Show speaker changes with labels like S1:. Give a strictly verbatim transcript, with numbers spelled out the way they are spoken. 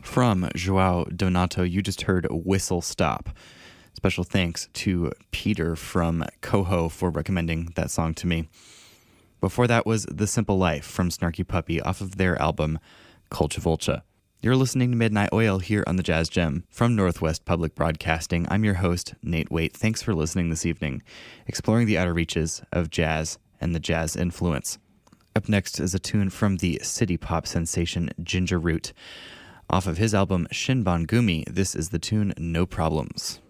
S1: From Joao Donato, you just heard Whistle Stop. Special thanks to Peter from Coho for recommending that song to me. Before that was The Simple Life from Snarky Puppy off of their album Culture Vulture. You're listening to Midnight Oil here on the Jazz Gem. From Northwest Public Broadcasting, I'm your host, Nate Waite. Thanks for listening this evening, exploring the outer reaches of jazz and the jazz influence. Up next is a tune from the city pop sensation Ginger Root. Off of his album Shinbon Gumi, this is the tune No Problems.